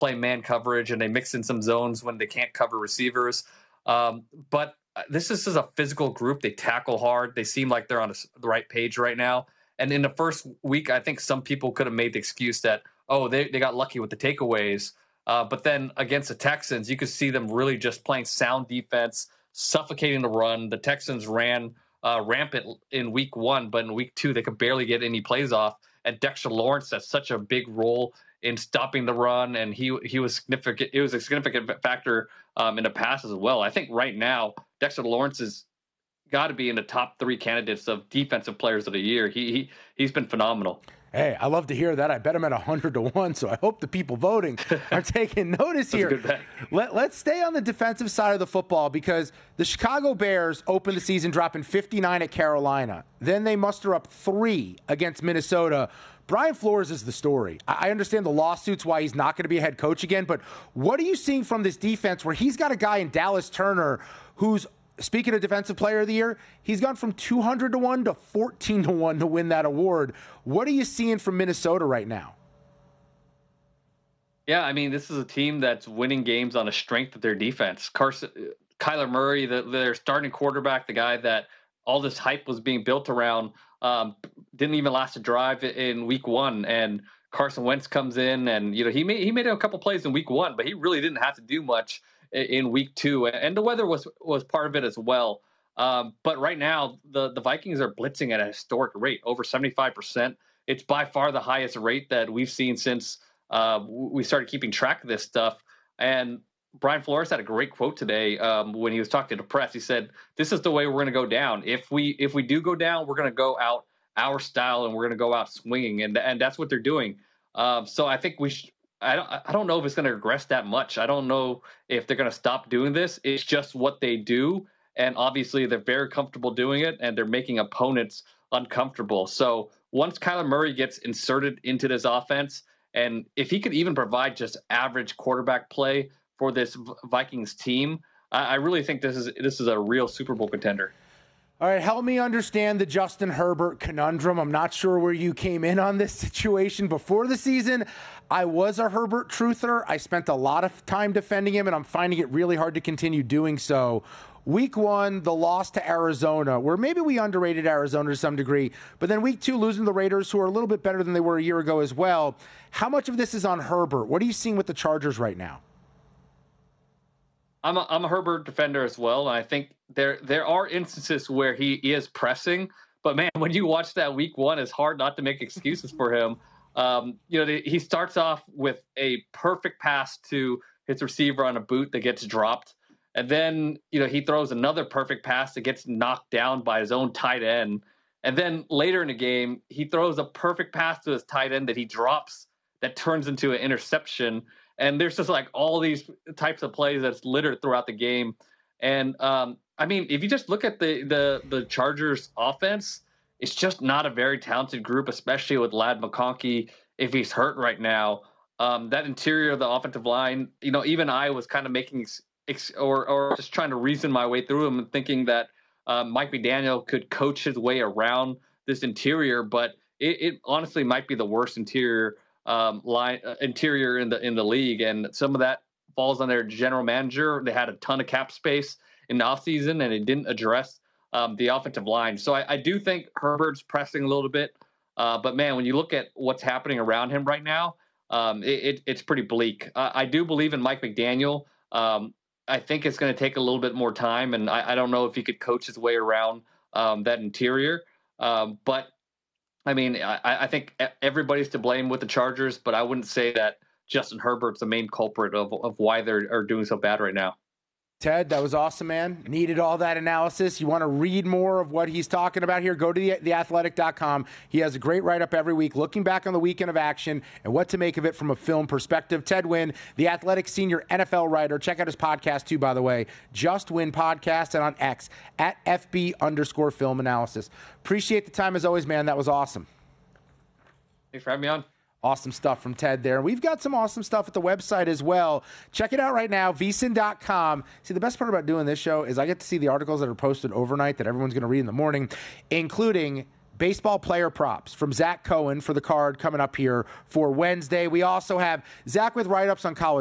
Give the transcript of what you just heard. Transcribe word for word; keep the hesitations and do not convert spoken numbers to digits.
play man coverage and they mix in some zones when they can't cover receivers. Um, but this is, this is a physical group. They tackle hard. They seem like they're on a, the right page right now. And in the first week, I think some people could have made the excuse that, oh, they, they got lucky with the takeaways. Uh, but then against the Texans, you could see them really just playing sound defense, suffocating the run. The Texans ran uh, rampant in week one, but in week two, they could barely get any plays off. And Dexter Lawrence has such a big role in stopping the run, and he he was significant. It was a significant factor um, in the pass as well. I think right now, Dexter Lawrence has got to be in the top three candidates of defensive players of the year. He, he he's been phenomenal. Hey, I love to hear that. I bet him at one hundred to one, so I hope the people voting are taking notice here. A good bet. Let, let's stay on the defensive side of the football because the Chicago Bears opened the season dropping fifty-nine at Carolina. Then they muster up three against Minnesota. Brian Flores is the story. I understand the lawsuits, why he's not going to be a head coach again, but what are you seeing from this defense where he's got a guy in Dallas Turner who's, speaking of Defensive Player of the Year, he's gone from two hundred to one to fourteen to one to win that award. What are you seeing from Minnesota right now? Yeah, I mean, this is a team that's winning games on the strength of their defense. Carson, Kyler Murray, the, their starting quarterback, the guy that all this hype was being built around, um, didn't even last a drive in week one. And Carson Wentz comes in, and you know he made he made a couple plays in week one, but he really didn't have to do much in week two, and the weather was was part of it as well. Um, but right now, the, the Vikings are blitzing at a historic rate, over seventy-five percent. It's by far the highest rate that we've seen since uh, we started keeping track of this stuff. And Brian Flores had a great quote today um, when he was talking to the press. He said, "This is the way we're going to go down. If we if we do go down, we're going to go out our style, and we're going to go out swinging." And and that's what they're doing. Um, so I think we should. I don't, I don't know if it's going to regress that much. I don't know if they're going to stop doing this. It's just what they do. And obviously they're very comfortable doing it, and they're making opponents uncomfortable. So once Kyler Murray gets inserted into this offense, and if he could even provide just average quarterback play for this Vikings team, I, I really think this is this is a real Super Bowl contender. All right, help me understand the Justin Herbert conundrum. I'm not sure where you came in on this situation before the season. I was a Herbert truther. I spent a lot of time defending him, and I'm finding it really hard to continue doing so. Week one, the loss to Arizona, where maybe we underrated Arizona to some degree, but then week two, losing the Raiders, who are a little bit better than they were a year ago as well. How much of this is on Herbert? What are you seeing with the Chargers right now? I'm a, I'm a Herbert defender as well, and I think there there are instances where he is pressing. But, man, when you watch that week one, it's hard not to make excuses for him. Um, you know, the, he starts off with a perfect pass to his receiver on a boot that gets dropped. And then, you know, he throws another perfect pass that gets knocked down by his own tight end. And then later in the game, he throws a perfect pass to his tight end that he drops that turns into an interception. And there's just like all these types of plays that's littered throughout the game. And um, I mean, if you just look at the, the the Chargers offense, it's just not a very talented group, especially with Ladd McConkey if he's hurt right now. Um, that interior of the offensive line, you know, even I was kind of making ex- or or just trying to reason my way through them and thinking that uh, Mike McDaniel could coach his way around this interior, but it, it honestly might be the worst interior um, line uh, interior in the in the league, and some of that falls on their general manager. They had a ton of cap space in the offseason, and it didn't address um, the offensive line. So I, I do think Herbert's pressing a little bit, uh, but man, when you look at what's happening around him right now, um, it, it, it's pretty bleak. Uh, I do believe in Mike McDaniel. Um, I think it's going to take a little bit more time, and I, I don't know if he could coach his way around um, that interior. Um, but I mean, I, I think everybody's to blame with the Chargers, but I wouldn't say that Justin Herbert's the main culprit of, of why they're are doing so bad right now. Ted, that was awesome, man. Needed all that analysis. You want to read more of what he's talking about here? Go to the, the athletic dot com. He has a great write-up every week looking back on the weekend of action and what to make of it from a film perspective. Ted Nguyen, the Athletic senior N F L writer. Check out his podcast, too, by the way. Just Win Podcast, and on X, at F B underscore film analysis. Appreciate the time as always, man. That was awesome. Thanks for having me on. Awesome stuff from Ted there. We've got some awesome stuff at the website as well. Check it out right now, V S I N dot com. See, the best part about doing this show is I get to see the articles that are posted overnight that everyone's going to read in the morning, including baseball player props from Zach Cohen for the card coming up here for Wednesday. We also have Zach with write-ups on college